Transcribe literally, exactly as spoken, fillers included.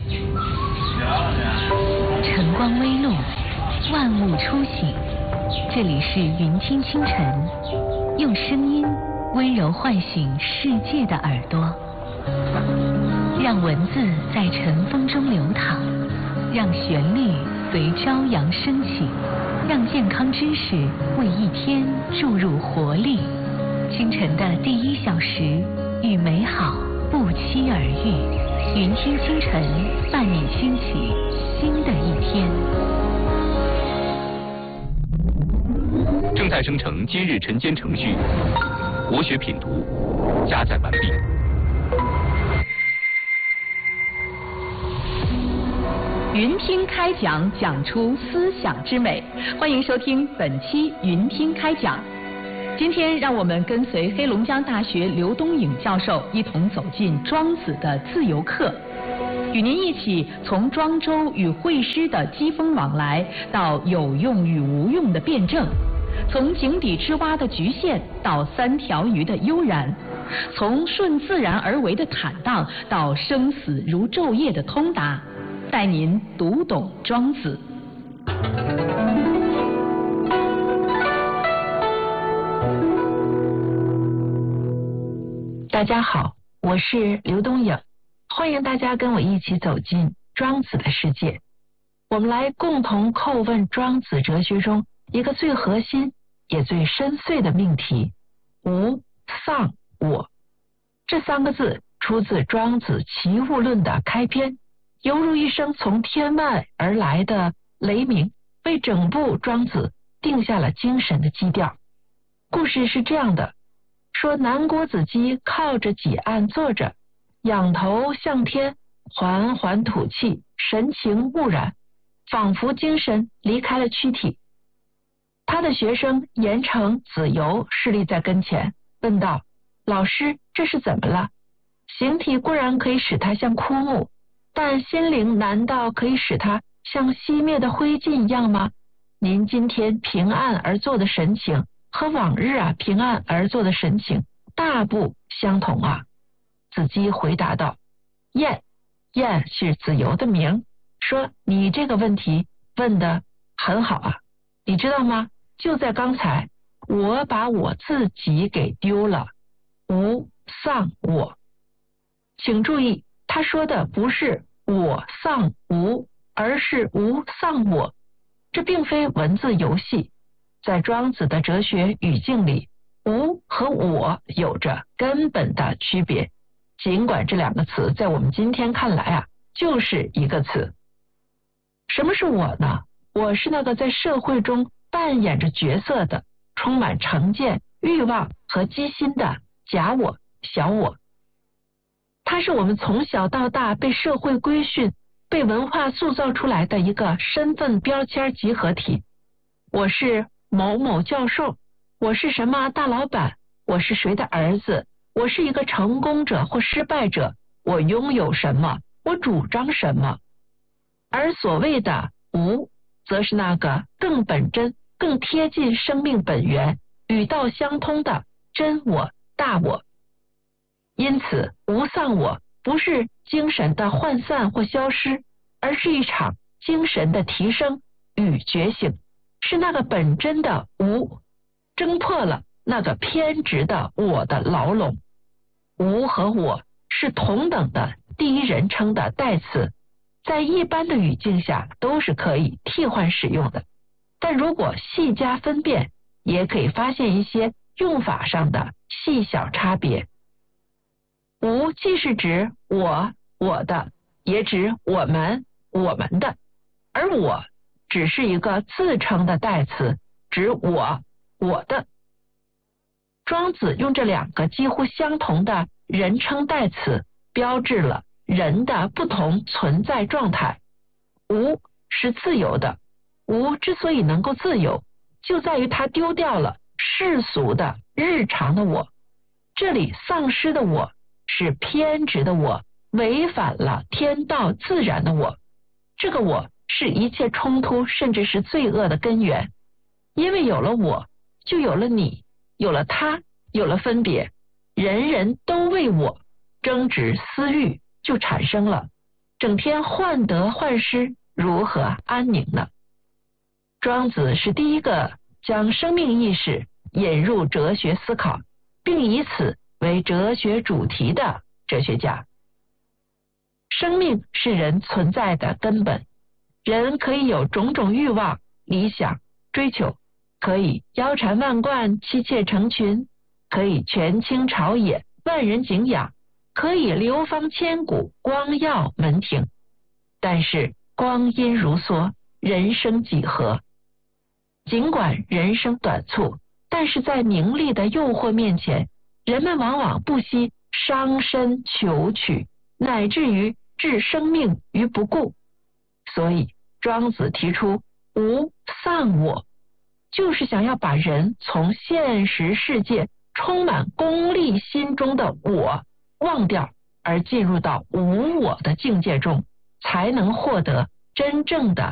晨光微露，万物初醒。这里是云听清晨，用声音温柔唤醒世界的耳朵，让文字在晨风中流淌，让旋律随朝阳升起，让健康知识为一天注入活力。清晨的第一小时，与美好不期而遇。云听清晨，伴你兴起新的一天。 正在生成今日晨间程序，国学品读加载完毕。 云听开讲，讲出思想之美。欢迎收听本期云听开讲。今天让我们跟随黑龙江大学刘东颖教授一同走进庄子的自由课，与您一起从庄周与惠施的机锋往来，到有用与无用的辩证，从井底之蛙的局限到三条鱼的悠然，从顺自然而为的坦荡到生死如昼夜的通达，带您读懂庄子。 大家好，我是刘东颖，欢迎大家跟我一起走进庄子的世界。我们来共同叩问庄子哲学中一个最核心也最深邃的命题：无、丧、我。这三个字出自庄子齐物论的开篇，犹如一声从天外而来的雷鸣，为整部庄子定下了精神的基调。故事是这样的，说南郭子基靠着几案坐着，仰头向天，缓缓吐气，神情木然，仿佛精神离开了躯体。他的学生严惩子游侍立在跟前，问道：老师，这是怎么了？形体固然可以使他像枯木，但心灵难道可以使他像熄灭的灰烬一样吗？您今天平安而坐的神情和往日啊平安而坐的神情大不相同啊。子基回答道：晏，晏是子游的名，说你这个问题问得很好啊。你知道吗？就在刚才，我把我自己给丢了，无丧我。请注意，他说的不是我丧无，而是无丧我。这并非文字游戏，在庄子的哲学语境里，无和我有着根本的区别，尽管这两个词在我们今天看来啊，就是一个词。什么是我呢？我是那个在社会中扮演着角色的，充满成见、欲望和机心的假我、小我。它是我们从小到大被社会规训、被文化塑造出来的一个身份标签集合体。我是某某教授，我是什么大老板，我是谁的儿子，我是一个成功者或失败者，我拥有什么，我主张什么。而所谓的无，则是那个更本真、更贴近生命本源、与道相通的真我、大我。因此，无丧我不是精神的涣散或消失，而是一场精神的提升与觉醒，是那个本真的无挣破了那个偏执的我的牢笼。无和我是同等的第一人称的代词，在一般的语境下都是可以替换使用的，但如果细加分辨，也可以发现一些用法上的细小差别。无既是指我、我的，也指我们、我们的，而我只是一个自称的代词，指我、我的。庄子用这两个几乎相同的人称代词，标志了人的不同存在状态。无是自由的，无之所以能够自由，就在于它丢掉了世俗的日常的我。这里丧失的我是偏执的我，违反了天道自然的我。这个我是一切冲突甚至是罪恶的根源，因为有了我，就有了你，有了他，有了分别，人人都为我，争执私欲就产生了。 整天患得患失，如何安宁呢？庄子是第一个将生命意识引入哲学思考，并以此为哲学主题的哲学家。生命是人存在的根本，人可以有种种欲望、理想、追求，可以腰缠万贯、妻妾成群，可以权倾朝野、万人敬仰，可以流芳千古、光耀门庭。但是光阴如梭，人生几何？尽管人生短促，但是在名利的诱惑面前，人们往往不惜伤身求取，乃至于置生命于不顾。所以庄子提出无丧我，就是想要把人从现实世界充满功利心中的我忘掉，而进入到无我的境界中，才能获得真正的